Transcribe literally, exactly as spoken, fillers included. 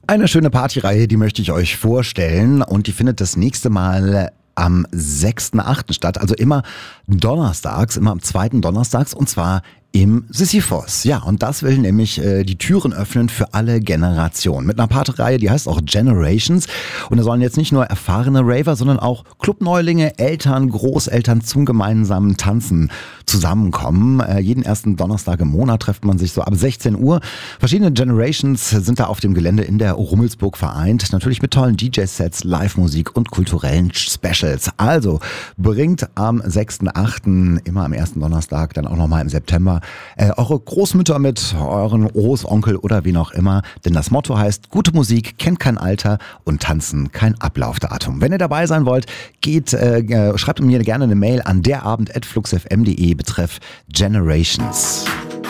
Eine schöne Partyreihe, die möchte ich euch vorstellen und die findet das nächste Mal am sechsten achten statt, also immer donnerstags, immer am zweiten Donnerstags und zwar im Sisyphos. Ja, und das will nämlich äh, die Türen öffnen für alle Generationen. Mit einer Partyreihe, die heißt auch Generations. Und da sollen jetzt nicht nur erfahrene Raver, sondern auch Clubneulinge, Eltern, Großeltern zum gemeinsamen Tanzen zusammenkommen. Äh, jeden ersten Donnerstag im Monat trifft man sich so ab sechzehn Uhr. Verschiedene Generations sind da auf dem Gelände in der Rummelsburg vereint. Natürlich mit tollen D J-Sets, Live-Musik und kulturellen Specials. Also bringt am sechsten achten immer am ersten Donnerstag, dann auch nochmal im September, Äh, eure Großmütter mit, euren Großonkel oder wen auch immer. Denn das Motto heißt, gute Musik kennt kein Alter und Tanzen kein Ablaufdatum. Wenn ihr dabei sein wollt, geht, äh, schreibt mir gerne eine Mail an derabend at fluxfm punkt de betreff Generations.